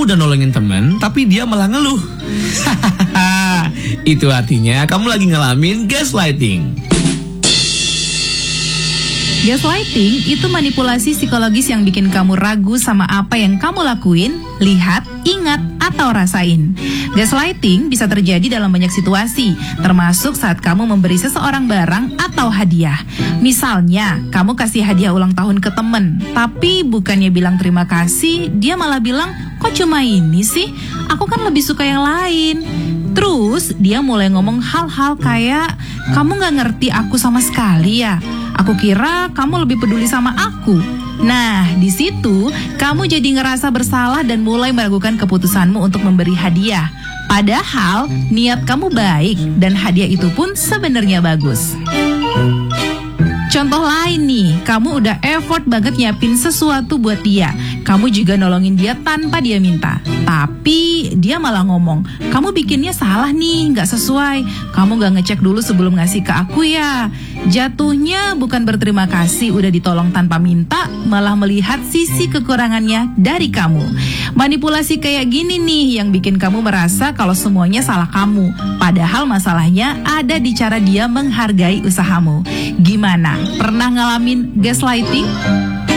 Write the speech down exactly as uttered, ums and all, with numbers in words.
kamu udah nolongin temen, tapi dia malah ngeluh. Itu artinya kamu lagi ngalamin gaslighting. Gaslighting itu manipulasi psikologis yang bikin kamu ragu sama apa yang kamu lakuin, lihat, ingat, atau rasain. Gaslighting bisa terjadi dalam banyak situasi, termasuk saat kamu memberi seseorang barang atau hadiah. Misalnya, kamu kasih hadiah ulang tahun ke temen, tapi bukannya bilang terima kasih, dia malah bilang, kok cuma ini sih? Aku kan lebih suka yang lain. Terus, dia mulai ngomong hal-hal kayak, kamu gak ngerti aku sama sekali ya? Aku kira kamu lebih peduli sama aku. Nah, di situ kamu jadi ngerasa bersalah dan mulai meragukan keputusanmu untuk memberi hadiah. Padahal niat kamu baik dan hadiah itu pun sebenarnya bagus. Contoh lain nih, kamu udah effort banget nyiapin sesuatu buat dia. Kamu juga nolongin dia tanpa dia minta. Tapi dia malah ngomong, kamu bikinnya salah nih, gak sesuai. Kamu gak ngecek dulu sebelum ngasih ke aku ya. Jatuhnya bukan berterima kasih udah ditolong tanpa minta, malah melihat sisi kekurangannya dari kamu. Manipulasi kayak gini nih yang bikin kamu merasa kalau semuanya salah kamu. Padahal masalahnya ada di cara dia menghargai usahamu. Gimana? Pernah ngalamin gaslighting?